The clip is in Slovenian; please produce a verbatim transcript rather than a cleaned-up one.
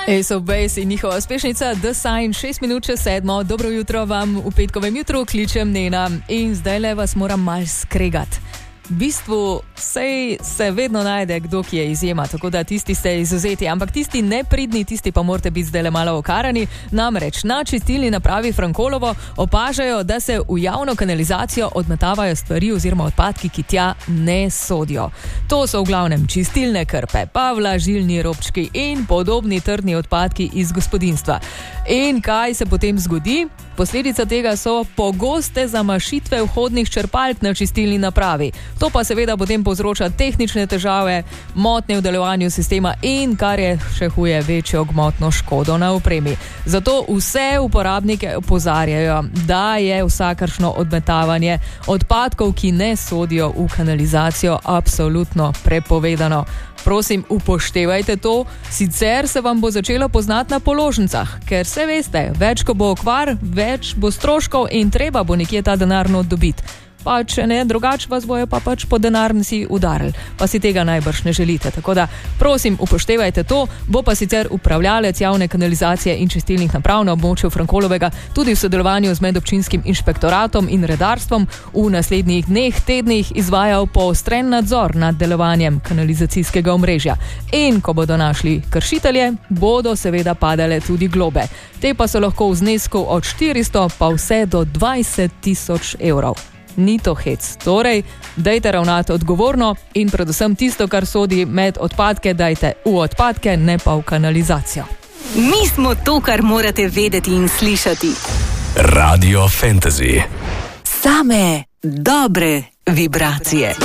Ace of Base in njihova uspešnica The Sign, šest minut čez sedmo. Dobro jutro vam v petkovem jutru, kličem Nena in zdaj le vas moram mal skregati. V bistvu sej se vedno najde kdo, ki je izjema, tako da tisti ste izuzeti, ampak tisti nepridni, tisti pa morate biti zdaj le malo okarani. Namreč na čistilni napravi Frankolovo opažajo, da se v javno kanalizacijo odmetavajo stvari oziroma odpadki, ki tja ne sodijo. To so v glavnem čistilne krpe, pavla, žilni robčki in podobni trdni odpadki iz gospodinjstva. In kaj se potem zgodi? Posledica tega so pogoste zamašitve vhodnih črpalk na čistilni napravi. To pa seveda potem povzroča tehnične težave, motnje v delovanju sistema in, kar je še huje, večjo gmotno škodo na opremi. Zato vse uporabnike opozarjajo, da je vsakršno odmetavanje odpadkov, ki ne sodijo v kanalizacijo, absolutno prepovedano. Prosim, upoštevajte to, sicer se vam bo začelo poznati na položnicah, ker se veste, več ko bo okvar, več bo stroškov in treba bo nekje ta denar not dobiti. Pa če ne, drugače vas bojo pa pač po denarnici udarili, pa si tega najbrž ne želite. Tako da, prosim, upoštevajte to, bo pa sicer upravljalec javne kanalizacije in čistilnih naprav na območju Frankolovega tudi v sodelovanju z medobčinskim inšpektoratom in redarstvom v naslednjih dneh, tednih izvajal poostren nadzor nad delovanjem kanalizacijskega omrežja. In ko bodo našli kršitelje, bodo seveda padale tudi globe. Te pa so lahko v znesku od štiristo pa vse do dvajset tisoč evrov. Ni to hec. Torej, dajte ravnati odgovorno in predvsem tisto, kar sodi med odpadke, dajte v odpadke, ne pa v kanalizacijo. Mi smo to, kar morate vedeti in slišati. Radio Fantasy. Same dobre vibracije.